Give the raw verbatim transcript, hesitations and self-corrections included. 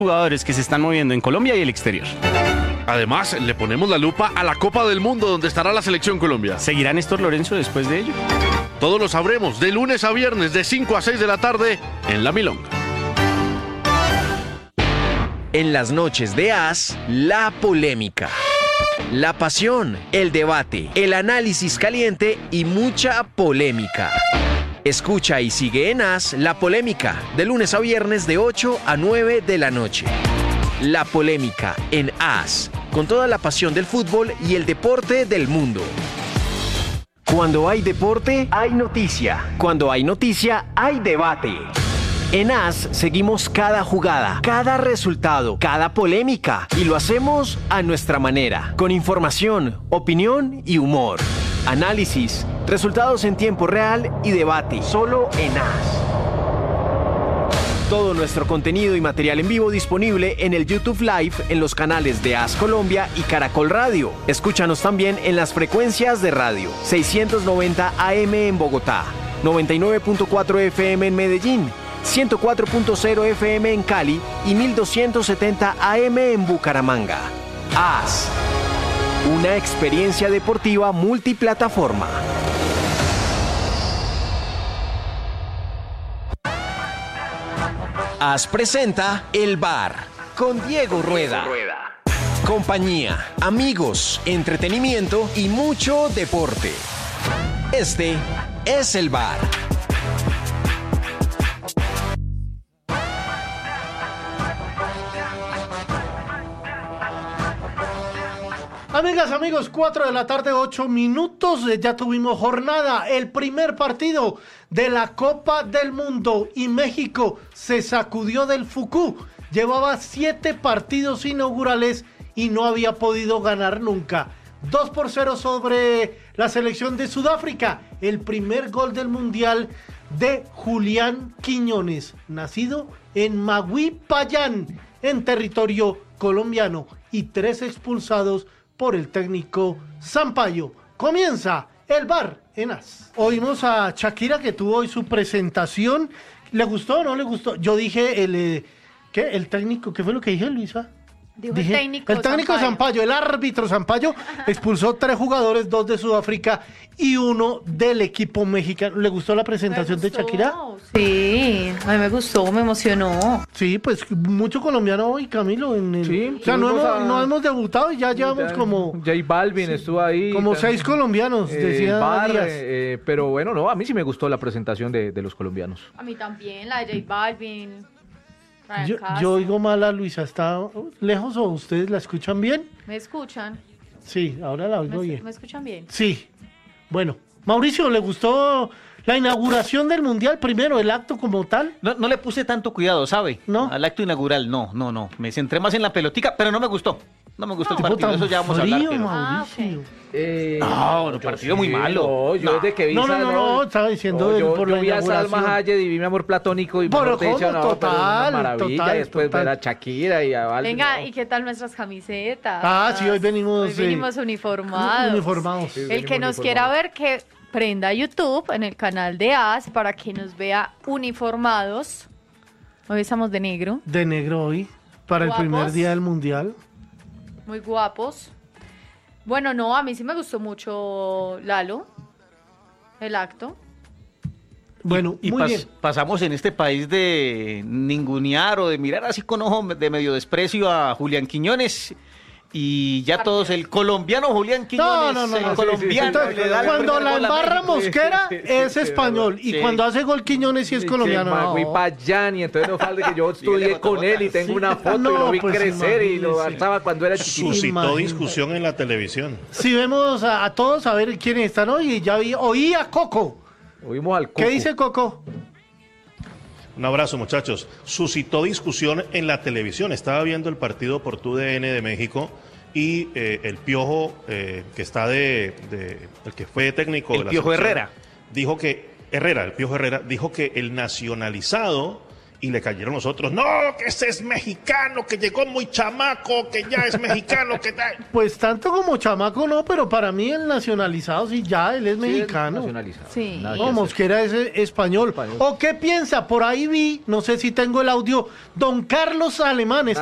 jugadores que se están moviendo en Colombia y el exterior. Además, le ponemos la lupa a la Copa del Mundo, donde estará la selección Colombia. ¿Seguirá Néstor Lorenzo después de ello? Todo lo sabremos de lunes a viernes de cinco a seis de la tarde en La Milonga. En las noches de As, la polémica, la pasión, el debate, el análisis caliente y mucha polémica. Escucha y sigue en As la polémica, de lunes a viernes de ocho a nueve de la noche. La polémica en As, con toda la pasión del fútbol y el deporte del mundo. Cuando hay deporte, hay noticia. Cuando hay noticia, hay debate. En As seguimos cada jugada, cada resultado, cada polémica y lo hacemos a nuestra manera, con información, opinión y humor. Análisis, resultados en tiempo real y debate, solo en As. Todo nuestro contenido y material en vivo disponible en el YouTube Live en los canales de As Colombia y Caracol Radio. Escúchanos también en las frecuencias de radio seiscientos noventa A M en Bogotá, noventa y nueve punto cuatro F M en Medellín, ciento cuatro punto cero F M en Cali y mil doscientos setenta A M en Bucaramanga. As, una experiencia deportiva multiplataforma. As presenta El Bar con Diego Rueda. Compañía, amigos, entretenimiento y mucho deporte. Este es El Bar. Amigas, amigos, cuatro de la tarde, ocho minutos, ya tuvimos jornada, el primer partido de la Copa del Mundo y México se sacudió del Fucú. Llevaba siete partidos inaugurales y no había podido ganar nunca. dos por cero sobre la selección de Sudáfrica, el primer gol del Mundial de Julián Quiñones, nacido en Maguipayán, en territorio colombiano, y tres expulsados por el técnico Sampaio. Comienza el Bar en As. Oímos a Shakira, que tuvo hoy su presentación. ¿Le gustó o no le gustó? Yo dije, el, eh, ¿qué? El técnico, ¿qué fue lo que dije, Luisa? Dijo Dije, el técnico el técnico Sampaio. Sampaio, el árbitro Sampaio, expulsó tres jugadores, dos de Sudáfrica y uno del equipo mexicano. ¿Le gustó la presentación de Shakira? Sí, a mí me gustó, me emocionó. Sí, pues mucho colombiano hoy, Camilo. En el, sí, o sea, no hemos, a... no hemos debutado y ya llevamos ya, como... J Balvin sí, estuvo ahí. Como también, seis colombianos, eh, decía Bar, Díaz. Eh, pero bueno, no, a mí sí me gustó la presentación de, de los colombianos. A mí también, la de J Balvin. Yo, yo oigo mal a Luisa, ¿está lejos o ustedes la escuchan bien? ¿Me escuchan? Sí, ahora la oigo ¿Me, bien. ¿Me escuchan bien? Sí, bueno. Mauricio, ¿le gustó la inauguración del Mundial primero, el acto como tal? No, no le puse tanto cuidado, ¿sabe? ¿No? Al acto inaugural, no, no, no. Me centré más en la pelotica, pero no me gustó. No me gustó No, el partido, eso ya vamos a hablar. frío, Pero... Mauricio. Ah, okay. Eh, No, el partido sí, muy malo. No, yo No. desde que vi No, no, esa- no, no, estaba diciendo no, del- yo, por yo la vi a Salma inauguración. Hayek y vi mi amor platónico y Pero mejor dicho, ¿cómo? no, pero Total, una maravilla. total, Después total. ver a Shakira y a Balvin. Venga, no. ¿y qué tal nuestras camisetas? Ah, sí, hoy venimos, Hoy venimos eh, uniformados. uniformados. Sí, El venimos que nos uniformados. quiera ver, que prenda YouTube en el canal de As para que nos vea uniformados. Hoy estamos de negro, De negro hoy, para el Guapos. primer día del Mundial. muy guapos. Bueno, no, a mí sí me gustó mucho, Lalo, el acto. Bueno, Y muy pas- bien. pasamos en este país de ningunear o de mirar así con ojo de medio desprecio a Julián Quiñones. Y ya todos, el colombiano Julián No, Quiñones, no, no, el no. colombiano. Entonces, le da el cuando primer la gol a embarra México. Mosquera Sí, sí, es sí, español y sí. cuando hace gol Quiñones sí es colombiano. No. Maguipayán, y entonces no falta que yo estudié Dígale, con él y tengo Sí. una foto No, y lo vi pues crecer y lo imagínese. estaba cuando era chiquito. Suscitó Imagínate. discusión en la televisión. Si vemos a, a todos a ver quiénes están hoy, y ya vi, oí a Coco. Oímos al ¿Qué Coco. dice Coco? Un abrazo, muchachos. Suscitó discusión en la televisión. Estaba viendo el partido por T U D N de México y eh, el Piojo, eh, que está de, de- el que fue técnico El de la Piojo selección, Herrera. dijo que Herrera, el Piojo Herrera, dijo que el nacionalizado y le cayeron los otros. No, que ese es mexicano, que llegó muy chamaco, que ya es mexicano, que tal. Pues tanto como chamaco no, pero para mí el nacionalizado sí ya, él es mexicano. Nacionalizado. Sí. Nada que No, hacer. Mosquera es eh, español. Español. ¿O qué piensa? Por ahí vi, no sé si tengo el audio, don Carlos Alemán.